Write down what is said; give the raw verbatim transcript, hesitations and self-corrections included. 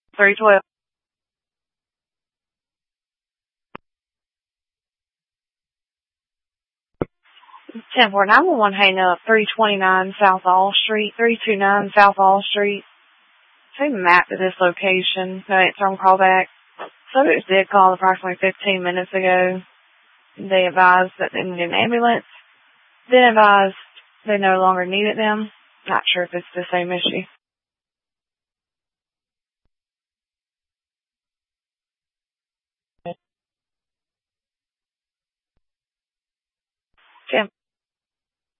three twelve. ten four nine one one, hang up, three twenty-nine South All Street, three two nine South All Street. They mapped to this location. No answer on callback. Subjects did call approximately fifteen minutes ago. They advised that they needed an ambulance. Then advised they no longer needed them. Not sure if it's the same issue.